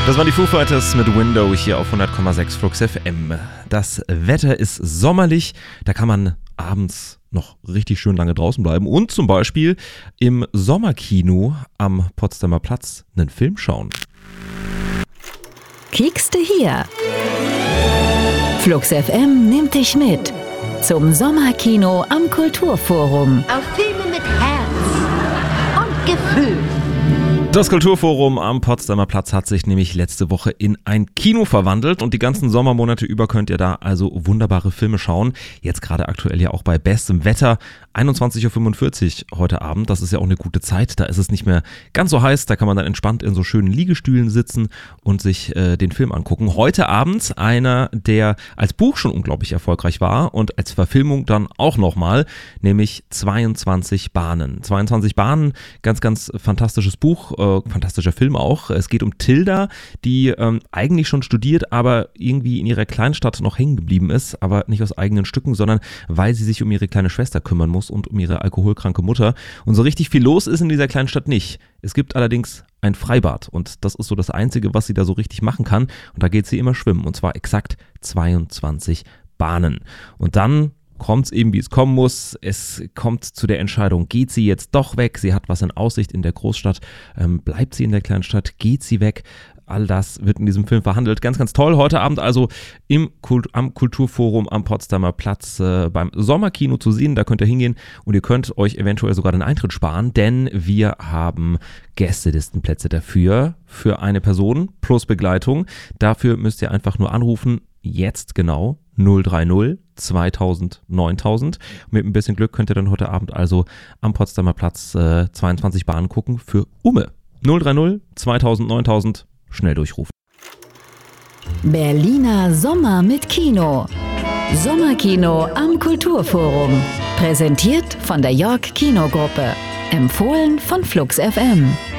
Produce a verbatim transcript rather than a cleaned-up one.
Das waren die Foo Fighters mit Window hier auf hundert Komma sechs Flux F M. Das Wetter ist sommerlich, da kann man abends noch richtig schön lange draußen bleiben und zum Beispiel im Sommerkino am Potsdamer Platz einen Film schauen. Kiekste hier. Flux F M nimmt dich mit zum Sommerkino am Kulturforum. Auf Filme mit Herz und Gefühl. Das Kulturforum am Potsdamer Platz hat sich nämlich letzte Woche in ein Kino verwandelt und die ganzen Sommermonate über könnt ihr da also wunderbare Filme schauen. Jetzt gerade aktuell ja auch bei bestem Wetter, einundzwanzig Uhr fünfundvierzig heute Abend, das ist ja auch eine gute Zeit, da ist es nicht mehr ganz so heiß, da kann man dann entspannt in so schönen Liegestühlen sitzen und sich äh, den Film angucken. Heute Abend einer, der als Buch schon unglaublich erfolgreich war und als Verfilmung dann auch nochmal, nämlich zweiundzwanzig Bahnen. zweiundzwanzig Bahnen, ganz, ganz fantastisches Buch, äh, fantastischer Film auch. Es geht um Tilda, die ähm, eigentlich schon studiert, aber irgendwie in ihrer Kleinstadt noch hängen geblieben ist, aber nicht aus eigenen Stücken, sondern weil sie sich um ihre kleine Schwester kümmern muss und um ihre alkoholkranke Mutter. Und so richtig viel los ist in dieser Kleinstadt nicht. Es gibt allerdings ein Freibad und das ist so das Einzige, was sie da so richtig machen kann. Und da geht sie immer schwimmen und zwar exakt zweiundzwanzig Bahnen. Und dann kommt es eben, wie es kommen muss. Es kommt zu der Entscheidung, geht sie jetzt doch weg? Sie hat was in Aussicht in der Großstadt. Ähm, bleibt sie in der Kleinstadt? Geht sie weg? All das wird in diesem Film verhandelt. Ganz, ganz toll. Heute Abend also im Kult- am Kulturforum am Potsdamer Platz äh, beim Sommerkino zu sehen. Da könnt ihr hingehen und ihr könnt euch eventuell sogar den Eintritt sparen, denn wir haben Gästelistenplätze dafür, für eine Person plus Begleitung. Dafür müsst ihr einfach nur anrufen, jetzt genau, null drei null zweitausend neuntausend. Mit ein bisschen Glück könnt ihr dann heute Abend also am Potsdamer Platz äh, zweiundzwanzig Bahnen gucken für Umme. null drei null zweitausend neuntausend. Schnell durchrufen. Berliner Sommer mit Kino. Sommerkino am Kulturforum. Präsentiert von der York Kinogruppe. Empfohlen von Flux F M.